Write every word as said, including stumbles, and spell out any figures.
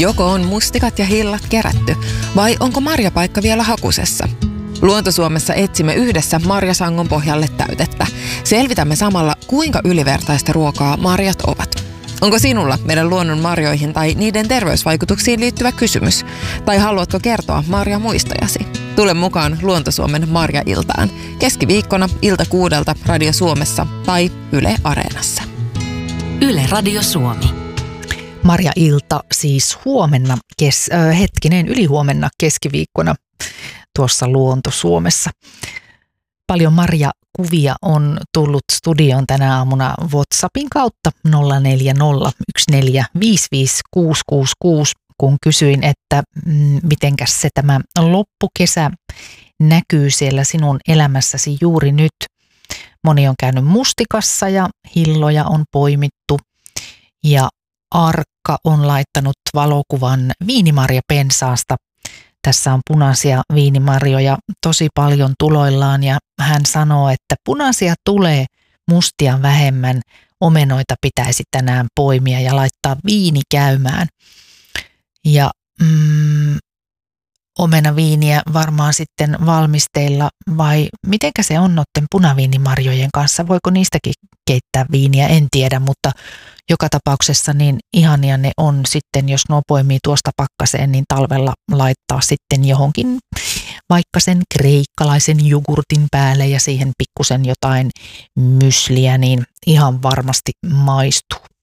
Joko on mustikat ja hillat kerätty, vai onko marjapaikka vielä hakusessa? Luontosuomessa etsimme yhdessä marjasangon pohjalle täytettä. Selvitämme samalla, kuinka ylivertaista ruokaa marjat ovat. Onko sinulla meidän luonnon marjoihin tai niiden terveysvaikutuksiin liittyvä kysymys? Tai haluatko kertoa marjamuistojasi? Tule mukaan Luontosuomen Marja-iltaan. Keskiviikkona ilta kuudelta Radio Suomessa tai Yle Areenassa. Yle Radio Suomi. Marja-ilta siis huomenna, kes, äh, hetkinen, ylihuomenna keskiviikkona tuossa Luontosuomessa. Paljon Marja-kuvia on tullut studioon tänä aamuna WhatsAppin kautta nolla neljä nolla yksi neljä viisi viisi kuusi kuusi kuusi, kun kysyin, että mm, mitenkäs se tämä loppukesä näkyy siellä sinun elämässäsi juuri nyt. Moni on käynyt mustikassa ja hilloja on poimittu ja Arkka on laittanut valokuvan viinimarjapensaasta. Tässä on punaisia viinimarjoja tosi paljon tuloillaan ja hän sanoo, että punaisia tulee, mustia vähemmän, omenoita pitäisi tänään poimia ja laittaa viini käymään. Ja mm, omenaviiniä varmaan sitten valmisteilla vai mitenkä se on noiden punaviinimarjojen kanssa? Voiko niistäkin keittää viiniä? En tiedä, mutta joka tapauksessa niin ihania ne on sitten, jos nuo poimii tuosta pakkaseen, niin talvella laittaa sitten johonkin vaikka sen kreikkalaisen jogurtin päälle ja siihen pikkusen jotain mysliä, niin ihan varmasti maistuu.